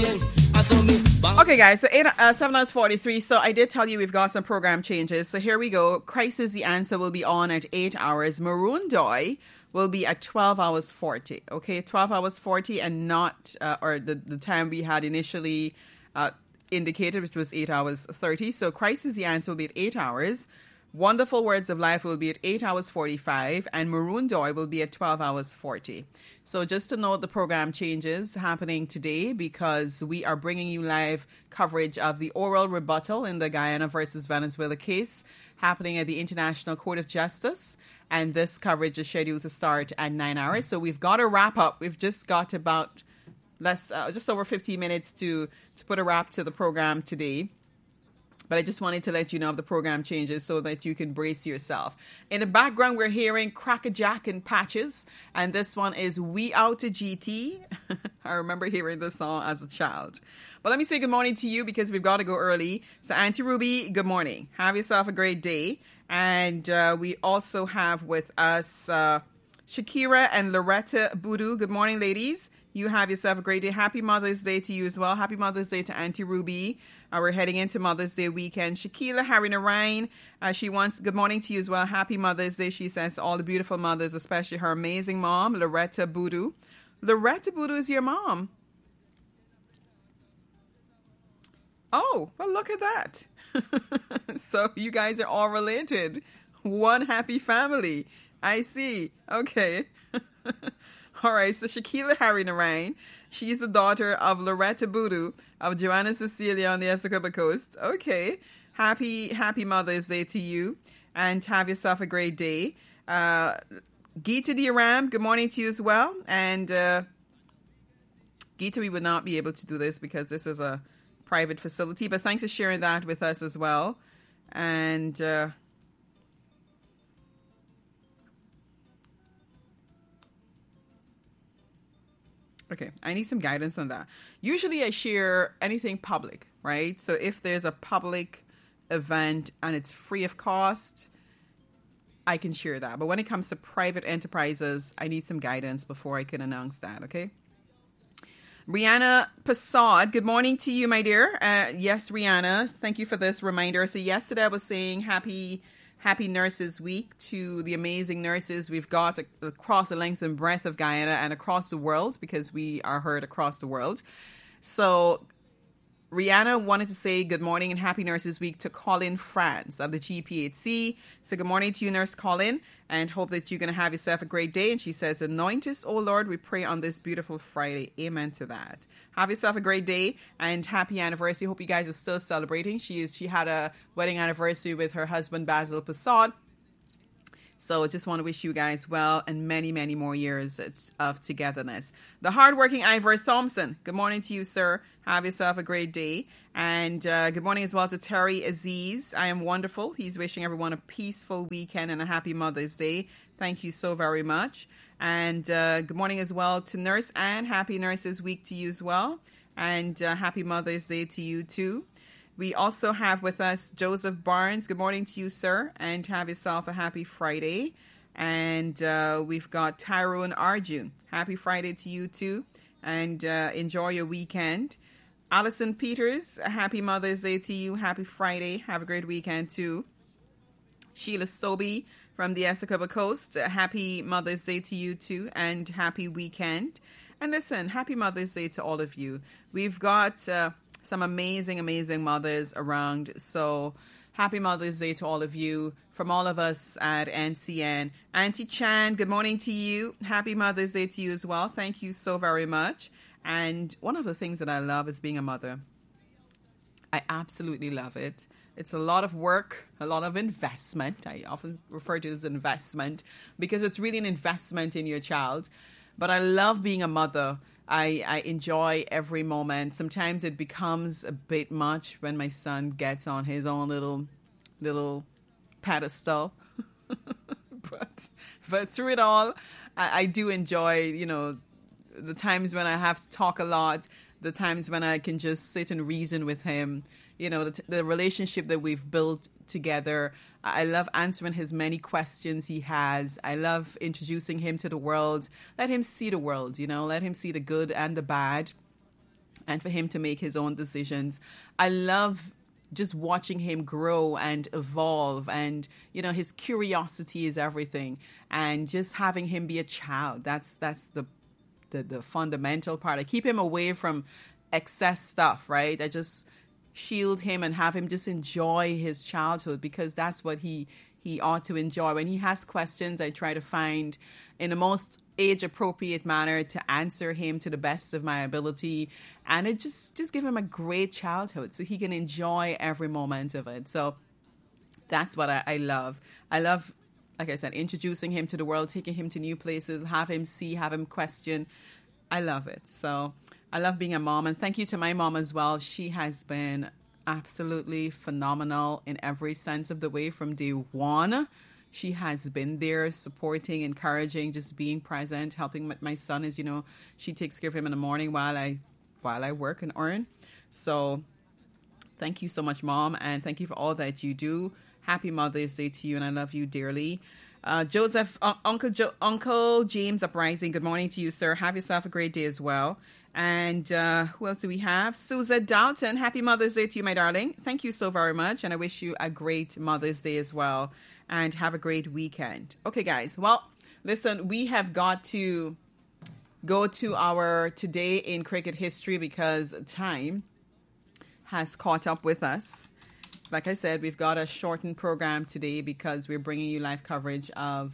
Okay, guys, so 7 hours 43. So I did tell you we've got some program changes. So here we go. Christ is the Answer will be on at 8 hours. Maroon Doy will be at 12 hours 40. Okay, 12 hours 40 and not, or the time we had initially indicated, which was 8 hours 30. So Christ is the Answer will be at 8 hours. Wonderful Words of Life will be at 8 hours 45, and Maroon Doy will be at 12 hours 40. So just to note the program changes happening today, because we are bringing you live coverage of the oral rebuttal in the Guyana versus Venezuela case happening at the International Court of Justice. And this coverage is scheduled to start at 9 hours. So we've got to wrap up. We've just got about just over 15 minutes to put a wrap to the program today. But I just wanted to let you know of the program changes so that you can brace yourself. In the background, we're hearing Cracker Jack and Patches. And this one is We Out to GT. I remember hearing this song as a child. But let me say good morning to you because we've got to go early. So Auntie Ruby, good morning. Have yourself a great day. And we also have with us Shakira and Loretta Boudou. Good morning, ladies. You have yourself a great day. Happy Mother's Day to you as well. Happy Mother's Day to Auntie Ruby. We're heading into Mother's Day weekend. Shakila Harry Narain, she wants good morning to you as well. Happy Mother's Day, she says, to all the beautiful mothers, especially her amazing mom, Loretta Boudou. Loretta Boudou is your mom. Oh, well, look at that. So you guys are all related. One happy family. I see. Okay. All right, so Shakila Harry Narain, she's the daughter of Loretta Boudou of Joanna Cecilia on the Essequibo Coast. Okay, happy Mother's Day to you, and have yourself a great day. Geeta Dioram, good morning to you as well. And Geeta, we would not be able to do this because this is a private facility, but thanks for sharing that with us as well. And okay, I need some guidance on that. Usually I share anything public, right? So if there's a public event and it's free of cost, I can share that. But when it comes to private enterprises, I need some guidance before I can announce that, okay? Rihanna Passad, good morning to you, my dear. Yes, Rihanna, thank you for this reminder. So yesterday I was saying happy Nurses Week to the amazing nurses we've got across the length and breadth of Guyana and across the world, because we are heard across the world. So Rihanna wanted to say good morning and happy Nurses Week to Colin France of the GPHC. So good morning to you, Nurse Colin, and hope that you're going to have yourself a great day. And she says, anoint us, O Lord, we pray on this beautiful Friday. Amen to that. Have yourself a great day and happy anniversary. Hope you guys are still celebrating. She had a wedding anniversary with her husband, Basil Passad. So just want to wish you guys well and many, many more years of togetherness. The hardworking Ivor Thompson. Good morning to you, sir. Have yourself a great day. And good morning as well to Terry Aziz. I am wonderful. He's wishing everyone a peaceful weekend and a happy Mother's Day. Thank you so very much. And good morning as well to Nurse Anne. Happy Nurses Week to you as well. And happy Mother's Day to you too. We also have with us Joseph Barnes. Good morning to you, sir, and have yourself a happy Friday. And we've got Tyrone Arjun. Happy Friday to you, too, and enjoy your weekend. Alison Peters, a happy Mother's Day to you. Happy Friday. Have a great weekend, too. Sheila Stobie from the Essequibo Coast. Happy Mother's Day to you, too, and happy weekend. And listen, happy Mother's Day to all of you. We've got some amazing mothers around. So happy Mother's Day to all of you from all of us at NCN. Auntie Chan, good morning to you. Happy Mother's Day to you as well. Thank you so very much. And one of the things that I love is being a mother. I absolutely love it. It's a lot of work, a lot of investment. I often refer to it as investment because it's really an investment in your child. But I love being a mother. I enjoy every moment. Sometimes it becomes a bit much when my son gets on his own little pedestal. but through it all, I do enjoy, the times when I have to talk a lot, the times when I can just sit and reason with him, the relationship that we've built together. I love answering his many questions he has. I love introducing him to the world. Let him see the world, let him see the good and the bad. and for him to make his own decisions. I love just watching him grow and evolve, and his curiosity is everything, and just having him be a child, that's the fundamental part. I keep him away from excess stuff, right? I just shield him and have him just enjoy his childhood, because that's what he ought to enjoy. When he has questions, I try to find in the most age-appropriate manner to answer him to the best of my ability, and it just give him a great childhood so he can enjoy every moment of it. So that's what I love. I love, like I said, introducing him to the world, taking him to new places, have him see, have him question. I love it. So I love being a mom, and thank you to my mom as well. She has been absolutely phenomenal in every sense of the way from day one. She has been there, supporting, encouraging, just being present, helping my son. As you know, she takes care of him in the morning while I work and earn. So thank you so much, Mom, and thank you for all that you do. Happy Mother's Day to you, and I love you dearly. Joseph, Uncle James Uprising, good morning to you, sir. Have yourself a great day as well. And who else do we have? Susan Dalton, happy Mother's Day to you, my darling. Thank you so very much, and I wish you a great Mother's Day as well. And have a great weekend. Okay, guys. Well, listen, we have got to go to our Today in Cricket History because time has caught up with us. Like I said, we've got a shortened program today because we're bringing you live coverage of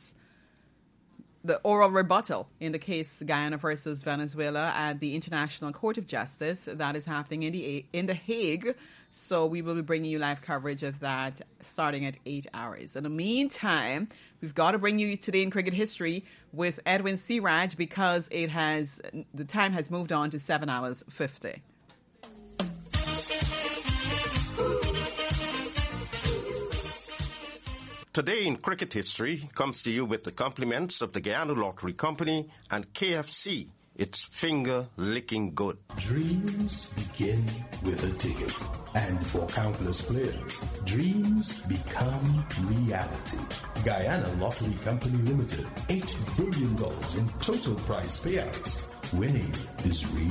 the oral rebuttal in the case Guyana versus Venezuela at the International Court of Justice. That is happening in The Hague. So we will be bringing you live coverage of that starting at 8 hours. In the meantime, we've got to bring you Today in Cricket History with Edwin Siraj because the time has moved on to 7 hours 50. Today in Cricket History comes to you with the compliments of the Guyana Lottery Company and KFC. It's finger-licking good. Dreams begin with a ticket. And for countless players, dreams become reality. Guyana Lottery Company Limited, $8 billion in total prize payouts. Winning is real.